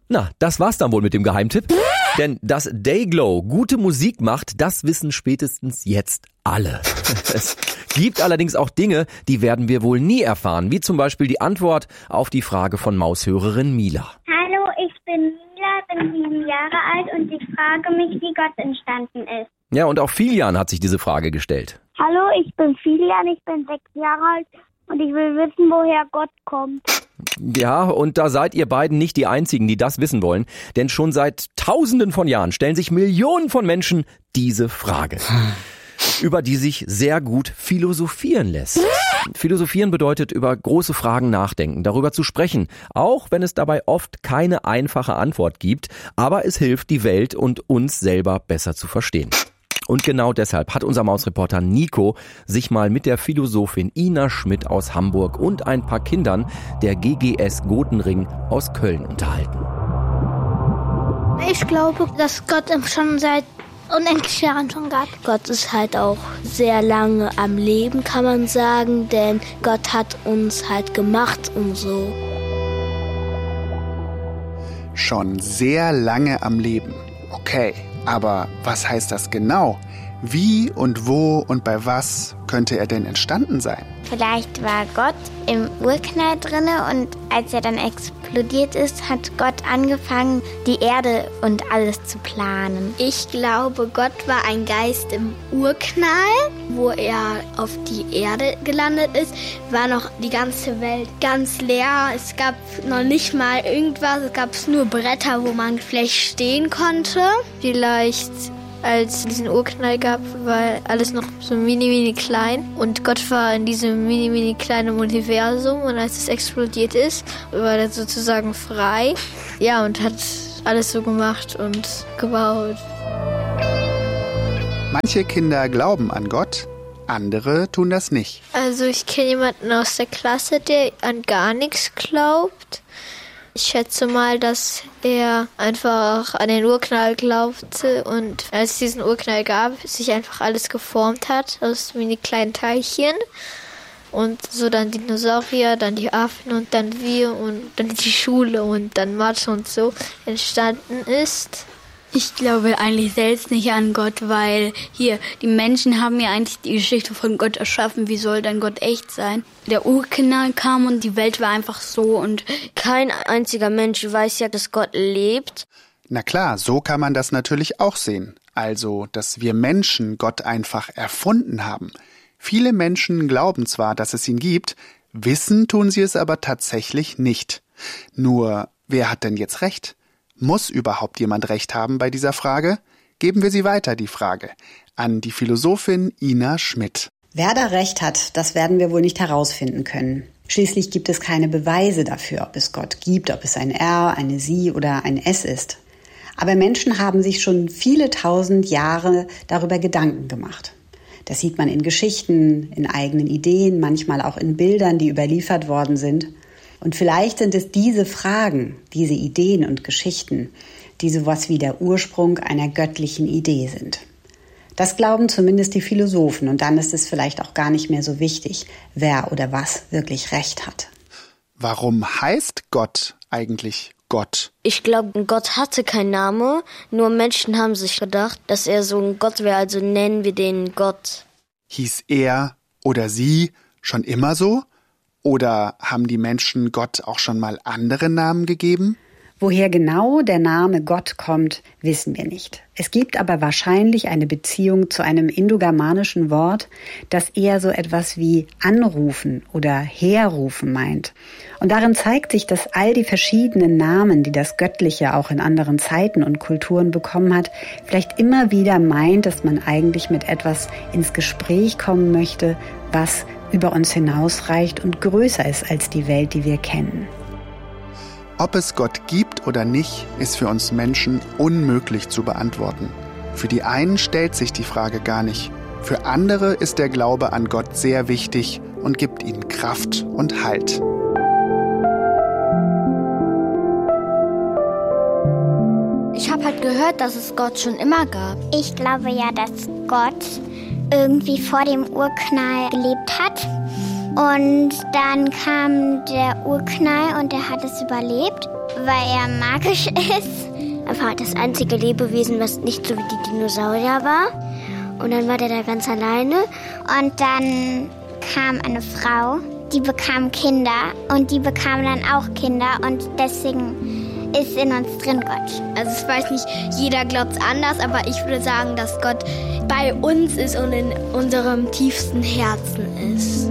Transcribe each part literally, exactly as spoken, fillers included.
Na, das war's dann wohl mit dem Geheimtipp. Denn dass Dayglow gute Musik macht, das wissen spätestens jetzt alle. Es gibt allerdings auch Dinge, die werden wir wohl nie erfahren, wie zum Beispiel die Antwort auf die Frage von Maushörerin Mila. Hallo, ich bin Mila, bin sieben Jahre alt und ich frage mich, wie Gott entstanden ist. Ja, und auch Filian hat sich diese Frage gestellt. Hallo, ich bin Filian, ich bin sechs Jahre alt und ich will wissen, woher Gott kommt. Ja, und da seid ihr beiden nicht die Einzigen, die das wissen wollen. Denn schon seit Tausenden von Jahren stellen sich Millionen von Menschen diese Frage, über die sich sehr gut philosophieren lässt. Philosophieren bedeutet, über große Fragen nachdenken, darüber zu sprechen, auch wenn es dabei oft keine einfache Antwort gibt. Aber es hilft, die Welt und uns selber besser zu verstehen. Und genau deshalb hat unser Mausreporter Nico sich mal mit der Philosophin Ina Schmidt aus Hamburg und ein paar Kindern der G G S Gotenring aus Köln unterhalten. Ich glaube, dass Gott schon seit unendlich Jahren schon gab. Gott ist halt auch sehr lange am Leben, kann man sagen, denn Gott hat uns halt gemacht und so. Schon sehr lange am Leben. Okay, aber was heißt das genau? Wie und wo und bei was könnte er denn entstanden sein? Vielleicht war Gott im Urknall drinne und als er dann explodiert ist, hat Gott angefangen, die Erde und alles zu planen. Ich glaube, Gott war ein Geist im Urknall, wo er auf die Erde gelandet ist, war noch die ganze Welt ganz leer. Es gab noch nicht mal irgendwas, es gab nur Bretter, wo man vielleicht stehen konnte. Vielleicht als es diesen Urknall gab, war alles noch so mini, mini klein. Und Gott war in diesem mini, mini kleinen Universum. Und als es explodiert ist, war er sozusagen frei. Ja, und hat alles so gemacht und gebaut. Manche Kinder glauben an Gott, andere tun das nicht. Also ich kenne jemanden aus der Klasse, der an gar nichts glaubt. Ich schätze mal, dass er einfach an den Urknall glaubte und als es diesen Urknall gab, sich einfach alles geformt hat aus mini kleinen Teilchen. Und so dann Dinosaurier, dann die Affen und dann wir und dann die Schule und dann Mathe und so entstanden ist. Ich glaube eigentlich selbst nicht an Gott, weil hier, die Menschen haben ja eigentlich die Geschichte von Gott erschaffen. Wie soll dann Gott echt sein? Der Urknall kam und die Welt war einfach so und kein einziger Mensch weiß ja, dass Gott lebt. Na klar, so kann man das natürlich auch sehen. Also, dass wir Menschen Gott einfach erfunden haben. Viele Menschen glauben zwar, dass es ihn gibt, wissen tun sie es aber tatsächlich nicht. Nur, wer hat denn jetzt recht? Muss überhaupt jemand recht haben bei dieser Frage? Geben wir sie weiter, die Frage, an die Philosophin Ina Schmidt. Wer da recht hat, das werden wir wohl nicht herausfinden können. Schließlich gibt es keine Beweise dafür, ob es Gott gibt, ob es ein Er, eine Sie oder ein Es ist. Aber Menschen haben sich schon viele tausend Jahre darüber Gedanken gemacht. Das sieht man in Geschichten, in eigenen Ideen, manchmal auch in Bildern, die überliefert worden sind. Und vielleicht sind es diese Fragen, diese Ideen und Geschichten, die sowas wie der Ursprung einer göttlichen Idee sind. Das glauben zumindest die Philosophen und dann ist es vielleicht auch gar nicht mehr so wichtig, wer oder was wirklich recht hat. Warum heißt Gott eigentlich Gott? Ich glaube, Gott hatte keinen Namen, nur Menschen haben sich gedacht, dass er so ein Gott wäre, also nennen wir den Gott. Hieß er oder sie schon immer so? Oder haben die Menschen Gott auch schon mal andere Namen gegeben? Woher genau der Name Gott kommt, wissen wir nicht. Es gibt aber wahrscheinlich eine Beziehung zu einem indogermanischen Wort, das eher so etwas wie anrufen oder herrufen meint. Und darin zeigt sich, dass all die verschiedenen Namen, die das Göttliche auch in anderen Zeiten und Kulturen bekommen hat, vielleicht immer wieder meint, dass man eigentlich mit etwas ins Gespräch kommen möchte, was über uns hinausreicht und größer ist als die Welt, die wir kennen. Ob es Gott gibt oder nicht, ist für uns Menschen unmöglich zu beantworten. Für die einen stellt sich die Frage gar nicht. Für andere ist der Glaube an Gott sehr wichtig und gibt ihnen Kraft und Halt. Ich habe halt gehört, dass es Gott schon immer gab. Ich glaube ja, dass Gott irgendwie vor dem Urknall gelebt hat Und dann kam der Urknall und der hat es überlebt, weil er magisch ist. Einfach das einzige Lebewesen, was nicht so wie die Dinosaurier war. Und dann war der da ganz alleine. Und dann kam eine Frau, die bekam Kinder und die bekam dann auch Kinder und deswegen ist in uns drin Gott. Also ich weiß nicht, jeder glaubt es anders, aber ich würde sagen, dass Gott bei uns ist und in unserem tiefsten Herzen ist.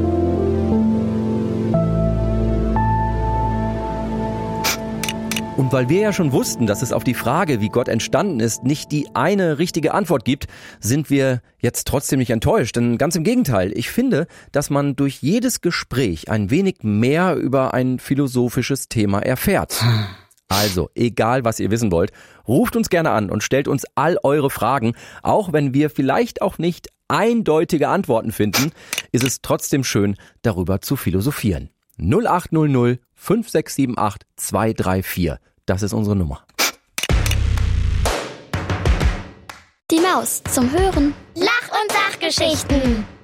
Und weil wir ja schon wussten, dass es auf die Frage, wie Gott entstanden ist, nicht die eine richtige Antwort gibt, sind wir jetzt trotzdem nicht enttäuscht. Denn ganz im Gegenteil, ich finde, dass man durch jedes Gespräch ein wenig mehr über ein philosophisches Thema erfährt. Also, egal was ihr wissen wollt, ruft uns gerne an und stellt uns all eure Fragen. Auch wenn wir vielleicht auch nicht eindeutige Antworten finden, ist es trotzdem schön, darüber zu philosophieren. null acht null null fünf sechs sieben acht zwei drei vier. Das ist unsere Nummer. Die Maus zum Hören. Lach- und Sachgeschichten.